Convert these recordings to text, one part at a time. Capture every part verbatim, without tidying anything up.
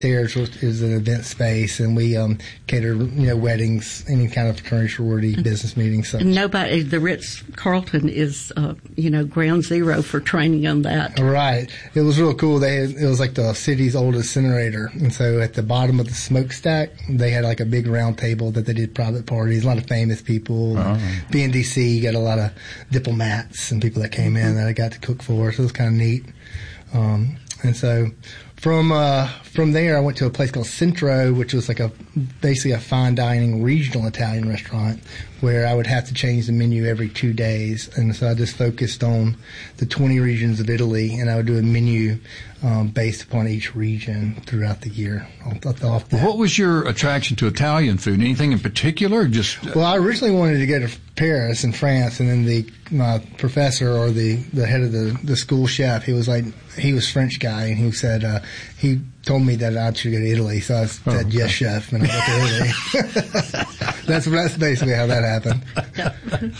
Theirs is an event space, and we um, cater, you know, weddings, any kind of fraternity, sorority, business meetings. So. Nobody, the Ritz-Carlton is, uh, you know, ground zero for training on that. Right. It was real cool. They had, it was like the city's oldest incinerator, and so at the bottom of the smokestack, they had like a big round table that they did private parties. A lot of famous people. Uh-huh. B N D C got a lot of diplomats and people that came in that I got to cook for, so it was kind of neat. Um, and so. From uh, from there, I went to a place called Centro, which was like a basically a fine dining regional Italian restaurant where I would have to change the menu every two days. And so I just focused on the twenty regions of Italy, and I would do a menu um, based upon each region throughout the year. Off, off that. What was your attraction to Italian food? Anything in particular? Just uh, Well, I originally wanted to go to Paris in France, and then the my professor or the, the head of the, the school chef, he was like, he was French guy, and he said, uh, he told me that I should go to Italy. So I said, oh, okay. yes, chef, and I went to Italy. that's, that's basically how that happened.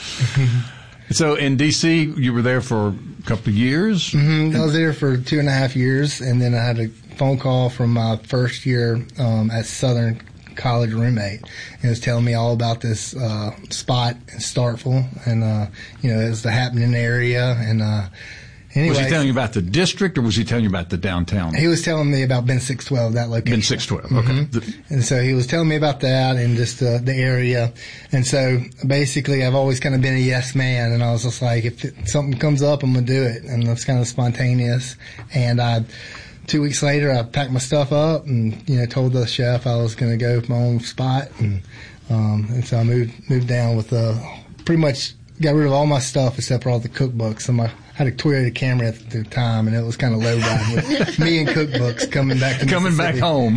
So in D C, you were there for a couple of years? Mm-hmm. I was there for two and a half years, and then I had a phone call from my first year um, at Southern College roommate, and was telling me all about this uh, spot in Starkville, and uh, you know, it was the happening area, and uh, anyway, was he telling you about the district, or was he telling you about the downtown? He was telling me about Ben six twelve, that location. Ben six twelve, okay. Mm-hmm. And so he was telling me about that and just uh, the area. And so basically, I've always kind of been a yes man, and I was just like, if it, something comes up, I'm gonna do it, and that's kind of spontaneous. And I. Two weeks later, I packed my stuff up and, you know, told the chef I was going to go my own spot. And, um, and so I moved, moved down with, uh, pretty much got rid of all my stuff except for all the cookbooks. So my, I had a Toyota Camry at the time, and it was kind of low riding with me and cookbooks coming back to Coming back home.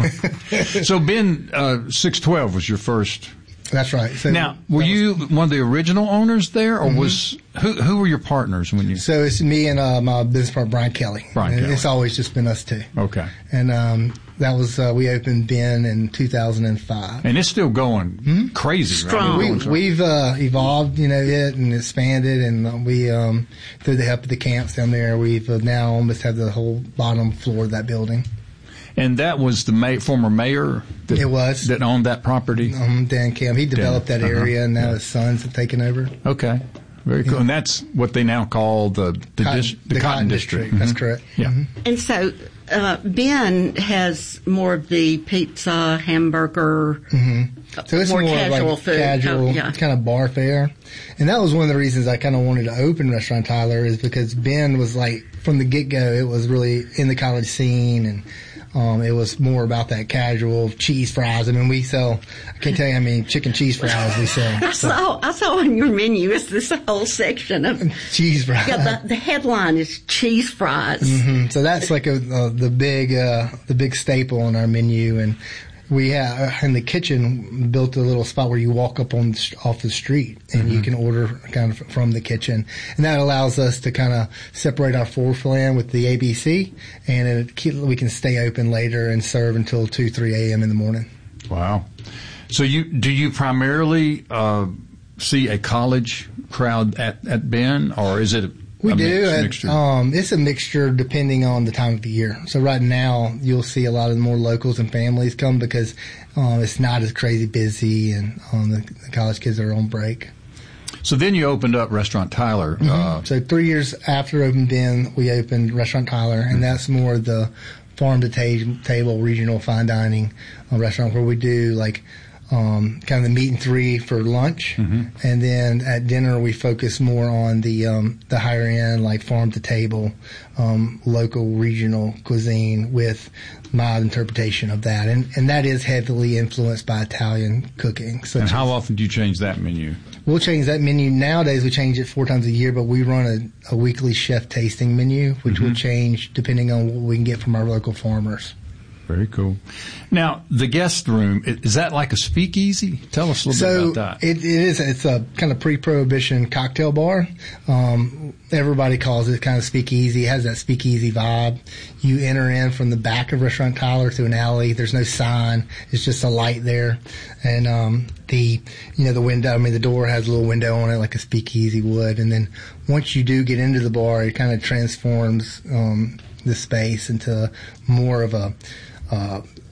So Ben, uh, six twelve was your first. That's right. So now, were you one of the original owners there, or mm-hmm. was who who were your partners when you? So it's me and uh, my business partner Brian Kelly. Brian and Kelly. It's always just been us two. Okay. And um, that was uh, we opened Ben in two thousand five. And it's still going mm-hmm. crazy. Strong. Right? We, we've uh, evolved, you know, it and expanded, and we um, through the help of the camps down there, we've uh, now almost have the whole bottom floor of that building. And that was the may, former mayor that, it was. that owned that property? Um, Dan Camp. He developed Dan. that area, uh-huh. and now yeah. his sons have taken over. Okay. Very cool. Yeah. And that's what they now call the the, Cotton, dis, the, the Cotton, Cotton District. District. Mm-hmm. That's correct. Yeah. Mm-hmm. And so uh, Ben has more of the pizza, hamburger, mm-hmm. so it's more, more casual like food. Casual, oh, yeah. kind of bar fare. And that was one of the reasons I kind of wanted to open Restaurant Tyler, is because Ben was like, from the get-go, it was really in the college scene, and Um, it was more about that casual cheese fries. I mean, we sell, I can't tell you how many chicken cheese fries we sell. I so. saw, I saw on your menu is this whole section of cheese fries. Yeah, the, the headline is cheese fries. Mm-hmm. So that's like a, uh, the big, uh, the big staple on our menu. And we have, in the kitchen, built a little spot where you walk up on off the street, and mm-hmm. you can order kind of from the kitchen, and that allows us to kind of separate our floor plan with the A B C, and it, we can stay open later and serve until two, three a.m. in the morning. Wow! So you do you primarily uh, see a college crowd at at Ben, or is it? A, We a do. Mix, uh, um, it's a mixture depending on the time of the year. So right now, you'll see a lot of more locals and families come because um, it's not as crazy busy, and um, the, the college kids are on break. So then you opened up Restaurant Tyler. Mm-hmm. Uh, so three years after opened Ben, we opened Restaurant Tyler, and mm-hmm. that's more the farm to ta- table regional fine dining uh, restaurant where we do like Um, kind of the meat and three for lunch, mm-hmm. and then at dinner we focus more on the um, the higher end, like farm to table, um, local regional cuisine with my interpretation of that, and and that is heavily influenced by Italian cooking. And how often do you change that menu? We'll change that menu. Nowadays we change it four times a year, but we run a, a weekly chef tasting menu, which mm-hmm. will change depending on what we can get from our local farmers. Very cool. Now, the guest room, is that like a speakeasy? Tell us a little so bit about that. It, it is. It's a kind of pre-prohibition cocktail bar. Um, everybody calls it kind of speakeasy. It has that speakeasy vibe. You enter in from the back of Restaurant Tyler through an alley. There's no sign. It's just a light there. And um, the, you know, the window, I mean, the door has a little window on it like a speakeasy would. And then once you do get into the bar, it kind of transforms um, the space into more of a Uh,